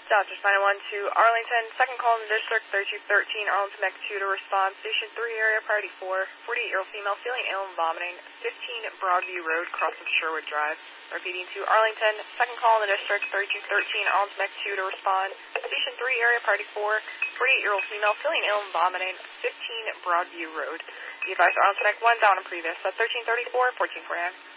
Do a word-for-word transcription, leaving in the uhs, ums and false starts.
Doctor ninety-one to Arlington, second call in the district, thirty-two thirteen, Arlington Mech two to respond. Station three area, priority four, forty-eight-year-old female feeling ill and vomiting, fifteen Broadview Road, cross of Sherwood Drive. Repeating to Arlington, second call in the district, thirty-two thirteen, Arlington Mech two to respond. Station three area, priority four, forty-eight-year-old female feeling ill and vomiting, fifteen Broadview Road. The advisor Arlington Mech one down in previous, at thirteen thirty-four, fourteen forty-nine.